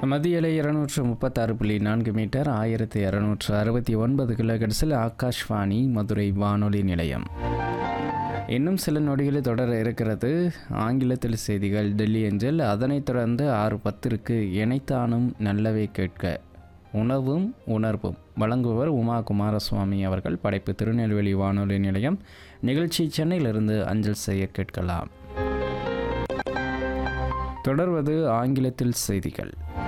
மத்திய அலை 236.4 மீட்டர் 1269 கிலோஹெர்ட்ஸில் ஆகாஷ்வாணி மதுரை வானொலி நிலையம். இன்னும் சில நொடிகளில் தொடர இருக்கிறது ஆங்கிலத்தில் செய்திகள் டெல்லி அஞ்சல். அதனைத் தொடர்ந்து 6:10 இணைத்தானும் நல்லவே கேட்க உணவும் உணர்வும் வழங்குபவர் உமா குமாரசுவாமி அவர்கள். படைப்பு திருநெல்வேலி வானொலி நிலையம். நிகழ்ச்சி சென்னையிலிருந்து அஞ்சல் செய்ய கேட்கலாம். தொடர்வது ஆங்கிலத்தில் செய்திகள்.